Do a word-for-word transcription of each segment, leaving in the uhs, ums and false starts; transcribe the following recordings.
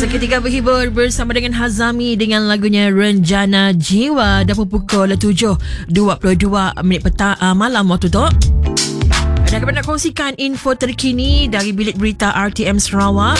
Seketika berhibur bersama dengan Hazami dengan lagunya Renjana Jiwa. Dah pukul tujuh dua puluh dua minit petang uh, malam waktu tu. Dan kami nak kongsikan info terkini dari bilik berita R T M Sarawak,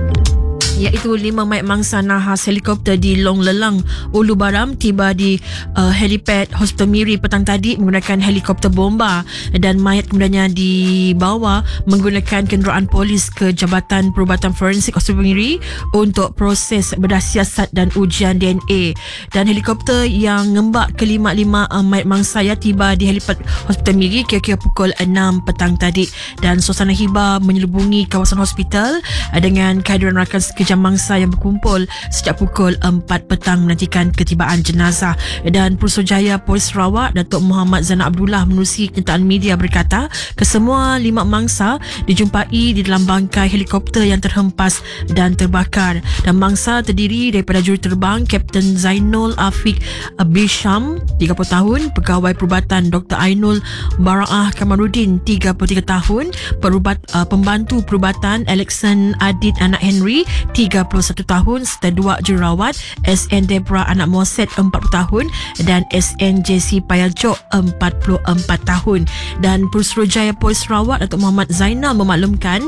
iaitu lima mayat mangsa nahas helikopter di Long Lelang, Ulu Baram tiba di uh, helipad Hospital Miri petang tadi menggunakan helikopter bomba, dan mayat kemudiannya dibawa menggunakan kenderaan polis ke Jabatan Perubatan Forensik Hospital Miri untuk proses bedah siasat dan ujian D N A. Dan helikopter yang ngembak kelima lima uh, mayat mangsa ya tiba di helipad Hospital Miri kira-kira pukul enam petang tadi, dan suasana hibah menyelubungi kawasan hospital uh, dengan kehadiran rakan sekejap mangsa yang berkumpul sejak pukul empat petang menantikan ketibaan jenazah. Dan Putrajaya Polis Sarawak Datuk Muhammad Zainal Abdullah menerusi kenyataan media berkata, kesemua lima mangsa dijumpai di dalam bangkai helikopter yang terhempas dan terbakar, dan mangsa terdiri daripada juruterbang Kapten Zainul Afiq Bisham tiga puluh tahun, pegawai perubatan Doktor Ainul Baraah Kamarudin tiga puluh tiga tahun, perubat, uh, pembantu perubatan Alexan Adit anak Henry tiga puluh satu tahun, serta dua jururawat S N Debra anak Moset empat puluh tahun dan S N J C Payajok empat puluh empat tahun. Dan Putrajaya Polis Sarawak Datuk Muhammad Zainal memaklumkan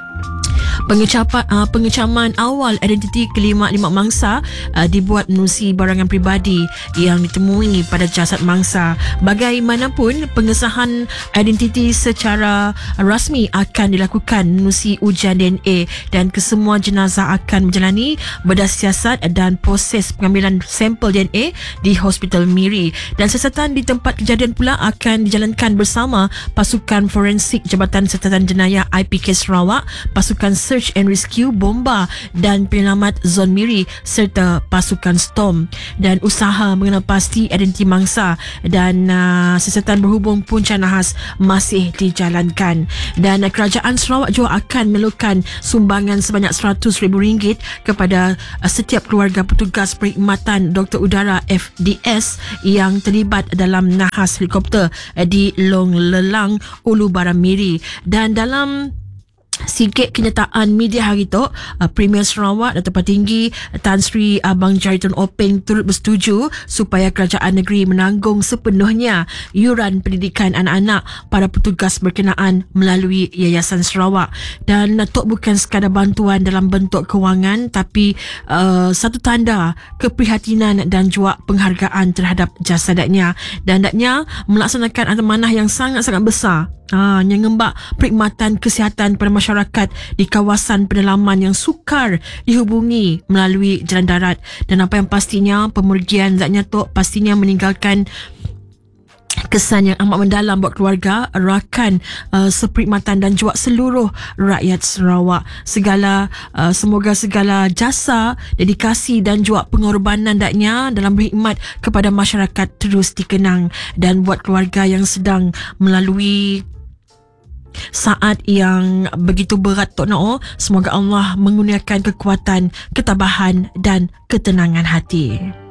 Pengecapan, uh, pengecaman awal identiti kelima lima mangsa uh, dibuat menerusi barangan peribadi yang ditemui pada jasad mangsa. Bagaimanapun, pengesahan identiti secara rasmi akan dilakukan menerusi ujian D N A, dan kesemua jenazah akan menjalani bedah siasat dan proses pengambilan sampel D N A di Hospital Miri. Dan siasatan di tempat kejadian pula akan dijalankan bersama pasukan forensik Jabatan Siasatan Jenayah I P K Sarawak, pasukan Search and Rescue Bomba dan Penyelamat Zon Miri serta pasukan Storm. Dan usaha mengenal pasti identiti mangsa dan uh, siasatan berhubung punca nahas masih dijalankan. Dan uh, Kerajaan Sarawak juga akan memerlukan sumbangan sebanyak seratus ribu ringgit kepada uh, setiap keluarga petugas perkhidmatan Doktor Udara F D S yang terlibat dalam nahas helikopter uh, di Long Lelang, Ulu Baram Miri. Dan dalam sikit kenyataan media hari tu, uh, Premier Sarawak Datuk Patinggi Tan Sri Abang Jariton Openg turut bersetuju supaya kerajaan negeri menanggung sepenuhnya yuran pendidikan anak-anak para petugas berkenaan melalui Yayasan Sarawak. Dan Datuk bukan sekadar bantuan dalam bentuk kewangan, tapi uh, satu tanda keprihatinan dan juga penghargaan terhadap jasadnya. Dan daknya melaksanakan amanah yang sangat-sangat besar, Ha, yang ngembak perkhidmatan kesihatan pada masyarakat di kawasan pedalaman yang sukar dihubungi melalui jalan darat. Dan apa yang pastinya, pemergian zatnya tu pastinya meninggalkan kesan yang amat mendalam buat keluarga, rakan, uh, seperkhidmatan dan juga seluruh rakyat Sarawak. Segala uh, semoga segala jasa, dedikasi dan juga pengorbanan daknya dalam berkhidmat kepada masyarakat terus dikenang. Dan buat keluarga yang sedang melalui saat yang begitu berat Tok Noo, semoga Allah mengurniakan kekuatan, ketabahan dan ketenangan hati.